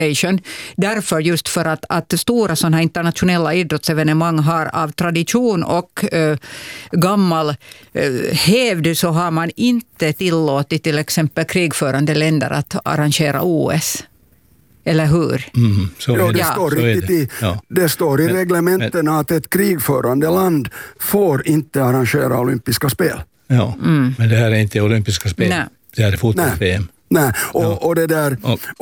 Därför just för att stora sådana här internationella idrottsevenemang har av tradition och gammal hävd så har man inte tillåtit till exempel krigförande länder att arrangera OS. Eller hur? Det står i reglementen att ett krigförande land får inte arrangera olympiska spel. Ja, men det här är inte olympiska spel. Nej. Det här är fotbolls-VM. Nej, och det där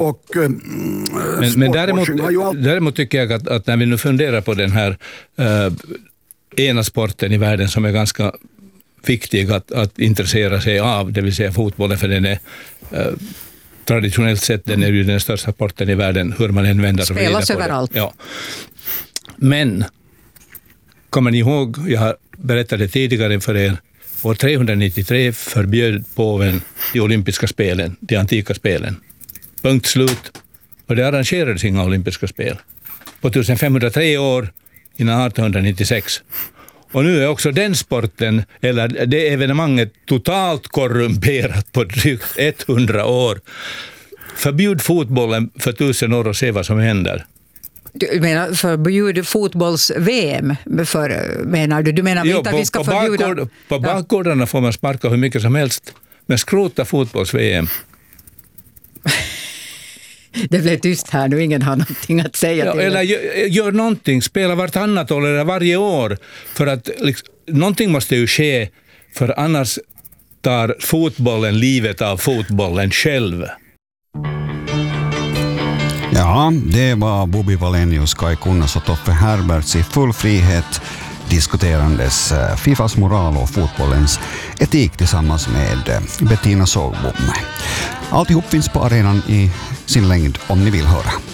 men däremot tycker jag att när vi nu funderar på den här ena sporten i världen som är ganska viktig att intressera sig av, det vill säga fotbollen, för den är traditionellt sett den är ju den största sporten i världen, hur man än vänder och vrider på det. Spelas överallt. Ja. Men kommer ni ihåg, jag har berättat det tidigare för er, år 393 förbjöd påven de olympiska spelen, de antika spelen. Punkt slut. Och det arrangerades inga olympiska spel. På 1503 år innan 1896. Och nu är också den sporten, eller det evenemanget, totalt korrumperat på drygt 100 år. Förbjud fotbollen för 1000 år och se vad som händer. Du menar förbjuda fotbolls-VM? Menar du? Du menar inte att vi ska förbjuda... På bakgårdarna får man sparka hur mycket som helst, men skrota fotbolls-VM. Det blev tyst här nu, ingen har någonting att säga till. Eller gör någonting, spela vartannat år eller varje år, för att någonting måste ju ske, för annars tar fotbollen livet av fotbollen själv. Ja, det var Bobby Wallenius, Kai Kunnas och Toffe Herberts i full frihet diskuterandes Fifas moral och fotbollens etik tillsammans med Bettina Sågbom. Alltihop finns på arenan i sin längd om ni vill höra.